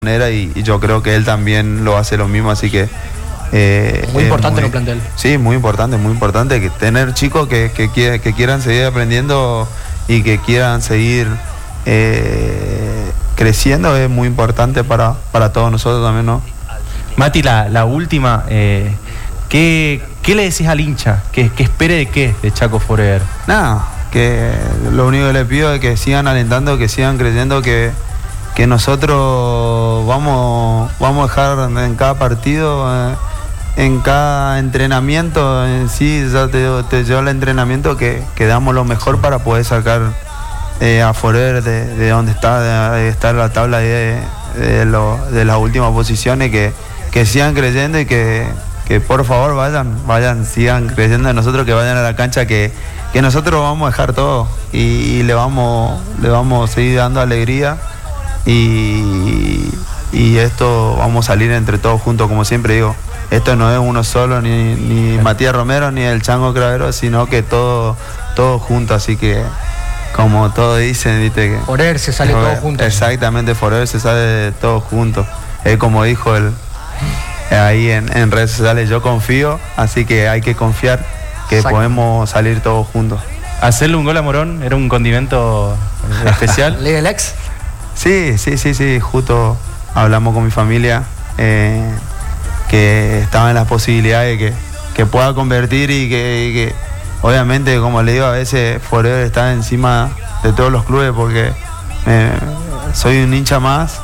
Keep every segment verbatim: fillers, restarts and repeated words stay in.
manera y, y yo creo que él también lo hace lo mismo, así que eh, muy importante muy, en un plantel. Sí, muy importante, muy importante que tener chicos que, que, que, que quieran seguir aprendiendo y que quieran seguir eh, creciendo es muy importante para, para todos nosotros también, ¿no? Mati, la, la última, eh, ¿qué, ¿qué le decís al hincha? ¿Que, que espere de qué de Chaco Forever? Nada, que lo único que les pido es que sigan alentando, que sigan creyendo, que que nosotros vamos, vamos a dejar en cada partido, eh, en cada entrenamiento, en sí, ya te, te llevo el entrenamiento que, que damos lo mejor para poder sacar eh, a Forever de, de donde está, de, de estar en la tabla de, de, lo, de las últimas posiciones, que, que sigan creyendo y que, que por favor vayan, vayan, sigan creyendo en nosotros, que vayan a la cancha, que, que nosotros vamos a dejar todo y, y le vamos, le vamos a seguir dando alegría. Y, y esto vamos a salir entre todos juntos, como siempre digo. Esto no es uno solo, ni, ni Matías Romero, ni el Chango Cravero, sino que todo, todo junto, así que como todos dicen, viste que Forever se sale todo junto. Exactamente, Forever se sale todo junto. Es como dijo él ahí en, en redes sociales, yo confío, así que hay que confiar que Exacto. podemos salir todos juntos. ¿Hacerle un gol a Morón era un condimento especial? ¿Ley del ex? Sí, sí, sí, sí, justo hablamos con mi familia, eh, que estaba en las posibilidades de que, que pueda convertir y que, y que obviamente, como le digo, a veces Forever está encima de todos los clubes porque eh, soy un hincha más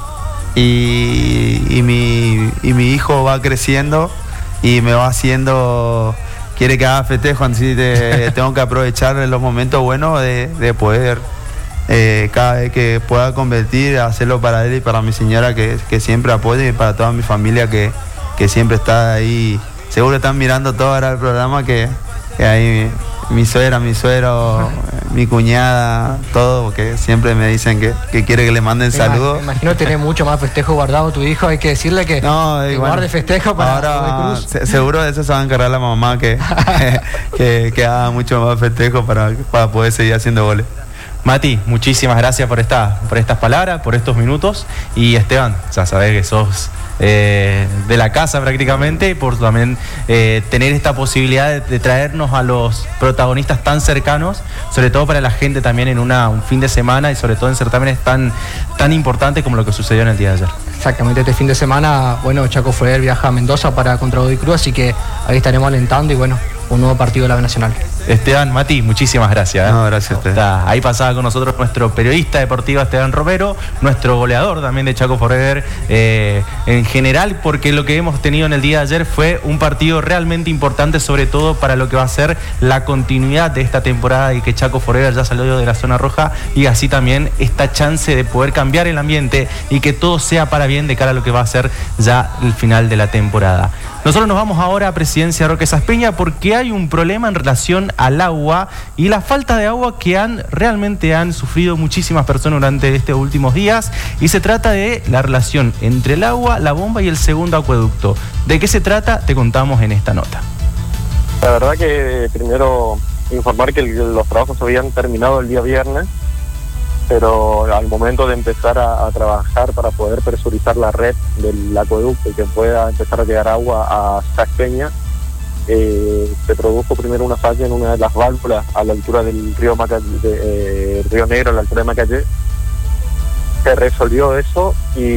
y, y, mi, y mi hijo va creciendo y me va haciendo, quiere que haga festejo, así de, tengo que aprovechar los momentos buenos de, de poder... Eh, cada vez que pueda convertir, hacerlo para él y para mi señora que, que siempre apoya y para toda mi familia que, que siempre está ahí. Seguro están mirando todo ahora el programa que, que ahí mi, mi suegra, mi suegro, mi cuñada, todo, porque siempre me dicen que, que quiere que le manden saludos. Me imagino tener mucho más festejo guardado tu hijo, hay que decirle que, no, que bueno, guarde festejo para ahora se, seguro de eso se va a encargar la mamá que, que, que haga mucho más festejo para, para poder seguir haciendo goles. Mati, muchísimas gracias por, esta, por estas palabras, por estos minutos. Y Esteban, ya sabés que sos eh, de la casa prácticamente, por también eh, tener esta posibilidad de, de traernos a los protagonistas tan cercanos, sobre todo para la gente también en una, un fin de semana y sobre todo en certámenes tan, tan importantes como lo que sucedió en el día de ayer. Exactamente, este fin de semana, bueno, Chaco Forever viaja a Mendoza para contra Godoy Cruz, así que ahí estaremos alentando y bueno, un nuevo partido de la B Nacional. Esteban, Mati, muchísimas gracias. ¿eh? No, gracias a usted. Ahí pasaba con nosotros nuestro periodista deportivo Esteban Romero, nuestro goleador también de Chaco Forever eh, en general, porque lo que hemos tenido en el día de ayer fue un partido realmente importante, sobre todo para lo que va a ser la continuidad de esta temporada y que Chaco Forever ya salió de la zona roja y así también esta chance de poder cambiar el ambiente y que todo sea para bien de cara a lo que va a ser ya el final de la temporada. Nosotros nos vamos ahora a Presidencia Roque Saspeña porque hay un problema en relación al agua y la falta de agua que han realmente han sufrido muchísimas personas durante estos últimos días, y se trata de la relación entre el agua, la bomba y el segundo acueducto. ¿De qué se trata? Te contamos en esta nota. La verdad que primero informar que los trabajos se habían terminado el día viernes, pero al momento de empezar a, a trabajar para poder presurizar la red del acueducto y que pueda empezar a llegar agua a Saspeña, eh, se produjo primero una falla en una de las válvulas a la altura del río, Maca, de, eh, río Negro, a la altura de Macayé. Se resolvió eso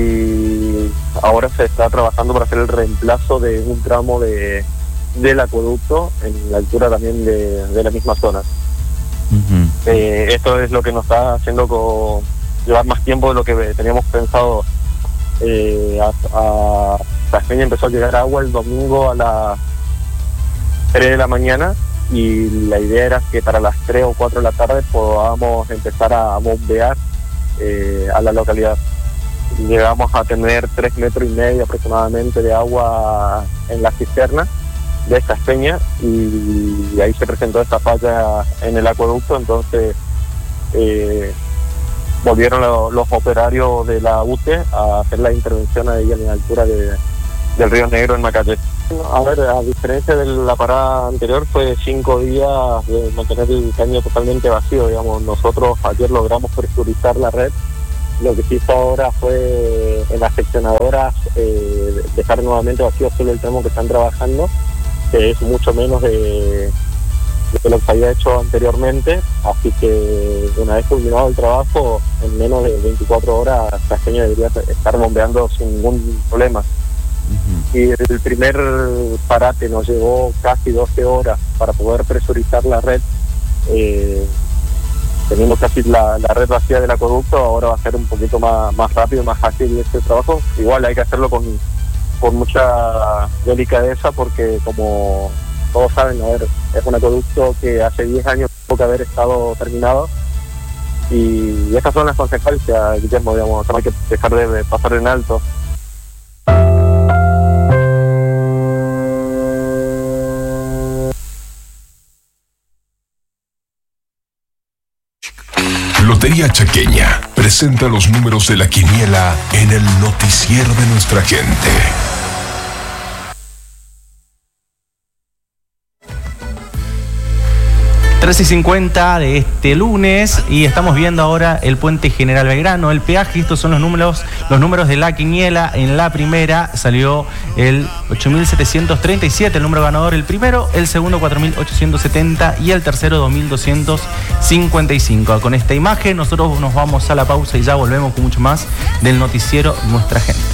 y ahora se está trabajando para hacer el reemplazo de un tramo de, del acueducto en la altura también de, de la misma zona. Uh-huh. Eh, esto es lo que nos está haciendo co- llevar más tiempo de lo que teníamos pensado. Eh, a, a Saspeña empezó a llegar agua el domingo a las tres de la mañana y la idea era que para las tres o cuatro de la tarde podamos empezar a bombear eh, a la localidad. Llegamos a tener tres metros y medio aproximadamente de agua en la cisterna de Saspeña y ahí se presentó esta falla en el acueducto, entonces eh, volvieron lo, los operarios de la U T E a hacer la intervención ahí en la altura de, del río Negro en Macayé. A ver, a diferencia de la parada anterior, fue cinco días de mantener el caño totalmente vacío, digamos. Nosotros ayer logramos presurizar la red Lo que se hizo ahora fue en las seccionadoras eh, dejar nuevamente vacío solo el tramo que están trabajando, que es mucho menos de, de lo que se había hecho anteriormente, así que una vez culminado el trabajo, en menos de veinticuatro horas Tasqueña debería estar bombeando sin ningún problema. Uh-huh. Y el primer parate nos llevó casi doce horas para poder presurizar la red. Eh, teniendo casi la, la red vacía del acueducto, ahora va a ser un poquito más, más rápido, más ágil este trabajo. Igual hay que hacerlo con, con mucha delicadeza porque, como todos saben, a ver, es un acueducto que hace diez años tuvo que haber estado terminado, y estas son las consecuencias, Guillermo, digamos, no hay que dejar de pasar en alto. Lotería Chaqueña presenta los números de la quiniela en el noticiero de nuestra gente. trece y cincuenta de este lunes y estamos viendo ahora el puente General Belgrano, el peaje. Estos son los números, los números de la quiniela. En la primera salió el ocho mil setecientos treinta y siete, el número ganador el primero, el segundo cuatro mil ochocientos setenta y el tercero dos mil doscientos cincuenta y cinco. Con esta imagen nosotros nos vamos a la pausa y ya volvemos con mucho más del noticiero Nuestra Gente.